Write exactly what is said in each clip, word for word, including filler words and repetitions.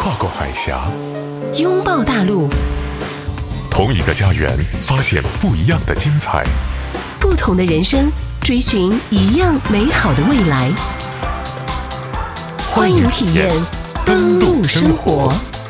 跨过海峡， 拥抱大陆， 同一个家园，发现不一样的精彩， 不同的人生，追寻一样美好的未来。欢迎体验登陆生活。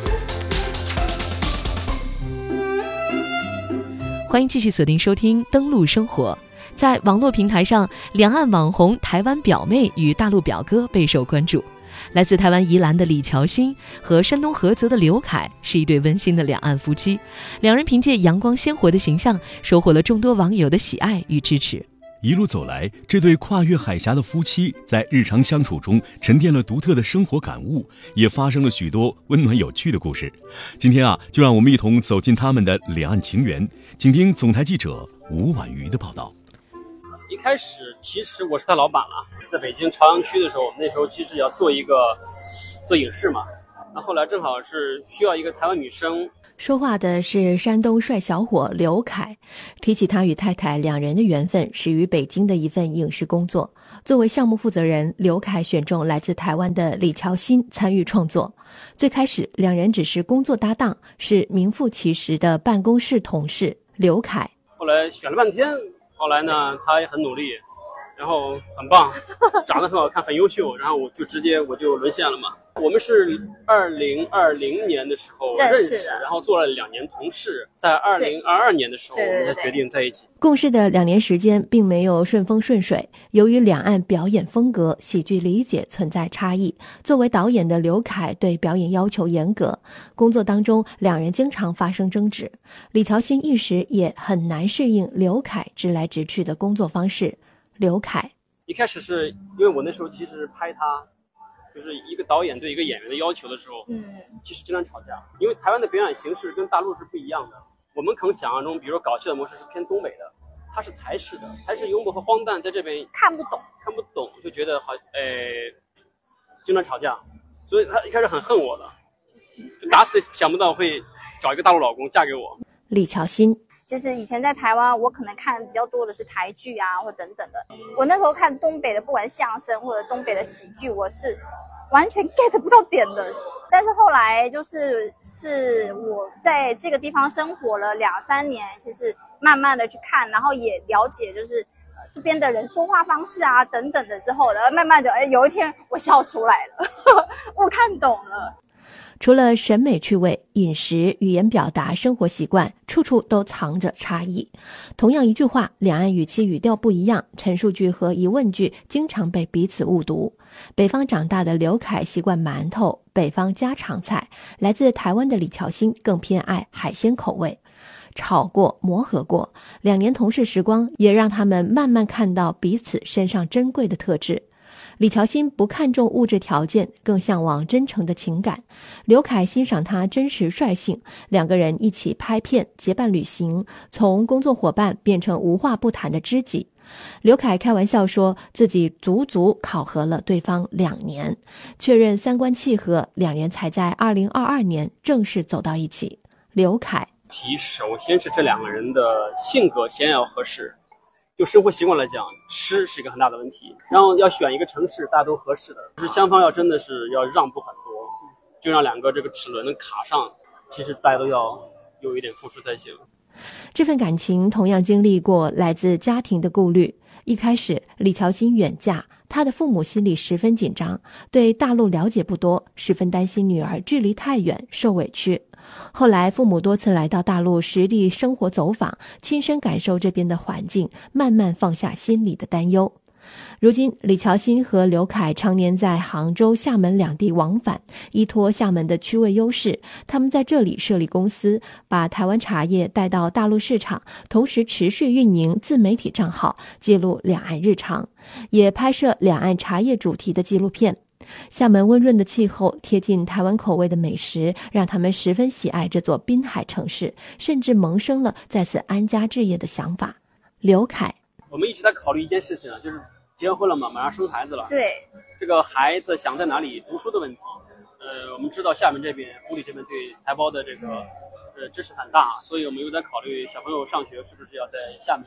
欢迎继续锁定收听登陆生活。在网络平台上，两岸网红台湾表妹与大陆表哥备受关注。来自台湾宜兰的李乔欣和山东菏泽的刘凯是一对温馨的两岸夫妻，两人凭借阳光鲜活的形象收获了众多网友的喜爱与支持。 一路走来，这对跨越海峡的夫妻在日常相处中沉淀了独特的生活感悟，也发生了许多温暖有趣的故事。今天啊，就让我们一同走进他们的两岸情缘，请听总台记者吴婉瑜的报道。 一开始其实我是他老板了，在北京朝阳区的时候，那时候其实要做一个做影视嘛，那后来正好是需要一个台湾女生。 说话的是山东帅小伙刘凯，提起他与太太两人的缘分，始于北京的一份影视工作。作为项目负责人，刘凯选中来自台湾的李乔欣参与创作。最开始两人只是工作搭档，是名副其实的办公室同事。刘凯后来选了半天，后来呢他也很努力，然后很棒，长得很好看，很优秀，然后我就直接我就沦陷了嘛。我们是二零二零年的时候认识，然后做了两年同事，在二零二二年的时候我们才决定在一起。 共事的两年时间并没有顺风顺水，由于两岸表演风格、喜剧理解存在差异，作为导演的刘凯对表演要求严格，工作当中两人经常发生争执。李乔欣一时也很难适应刘凯直来直去的工作方式。刘凯一开始是因为我那时候其实是拍他，就是一个导演对一个演员的要求的时候，嗯，其实经常吵架，因为台湾的表演形式跟大陆是不一样的。我们可能想象中，比如说搞笑的模式是偏东北的，它是台式的，台式幽默和荒诞在这边看不懂， 看不懂就觉得好，诶，经常吵架，所以他一开始很恨我的，就打死想不到会找一个大陆老公嫁给我。 李乔欣其实以前在台湾，我可能看比较多的是台剧啊，或等等的。我那时候看东北的，不管相声或者东北的喜剧，我是完全 get 不到点的。但是后来就是是我在这个地方生活了两三年，其实慢慢的去看，然后也了解就是这边的人说话方式啊等等的之后，然后慢慢的，哎，有一天我笑出来了，我看懂了。 除了审美趣味、饮食、语言表达、生活习惯，处处都藏着差异。同样一句话，两岸语气语调不一样，陈述句和疑问句经常被彼此误读。北方长大的刘凯习惯馒头，北方家常菜；来自台湾的李乔欣更偏爱海鲜口味。吵过，磨合过，两年同事时光也让他们慢慢看到彼此身上珍贵的特质。李乔欣不看重物质条件，更向往真诚的情感。刘凯欣赏他真实率性，两个人一起拍片，结伴旅行，从工作伙伴变成无话不谈的知己。刘凯开玩笑说自己足足考核了对方两年，确认三观契合，两人才在二零二二年正式走到一起。刘凯题首先是这两个人的性格先要合适，就生活习惯来讲，吃是一个很大的问题。然后要选一个城市大家都合适的，就是双方要真的是要让步很多，就让两个这个齿轮能卡上，其实大家都要有一点付出才行。 这份感情同样经历过来自家庭的顾虑。一开始李乔欣远嫁，她的父母心里十分紧张，对大陆了解不多，十分担心女儿距离太远受委屈。后来父母多次来到大陆实地生活走访，亲身感受这边的环境，慢慢放下心里的担忧。如今李乔欣和刘凯常年在杭州、厦门两地往返，依托厦门的区位优势，他们在这里设立公司，把台湾茶叶带到大陆市场，同时持续运营自媒体账号，记录两岸日常，也拍摄两岸茶叶主题的纪录片。厦门温润的气候，贴近台湾口味的美食，让他们十分喜爱这座滨海城市，甚至萌生了在此安家置业的想法。刘凯， 我们一直在考虑一件事情啊，就是结婚了嘛，马上生孩子了， 对这个孩子想在哪里读书的问题。呃，我们知道厦门这边、湖里这边对台胞的这个呃支持很大，所以我们又在考虑小朋友上学是不是要在厦门这边。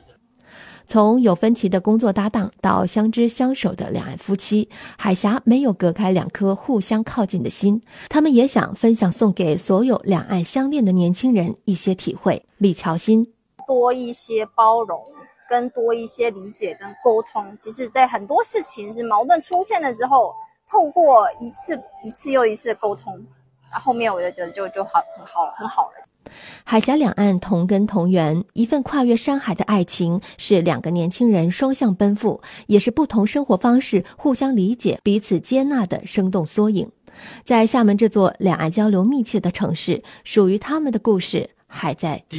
从有分歧的工作搭档到相知相守的两岸夫妻，海峡没有隔开两颗互相靠近的心。他们也想分享送给所有两岸相恋的年轻人一些体会。李乔欣， 多一些包容跟多一些理解跟沟通，其实在很多事情是矛盾出现了之后，透过一次一次又一次的沟通，后面我就觉得就就好很好了很好了。 海峡两岸同根同源，一份跨越山海的爱情，是两个年轻人双向奔赴，也是不同生活方式互相理解、彼此接纳的生动缩影。在厦门这座两岸交流密切的城市，属于他们的故事还在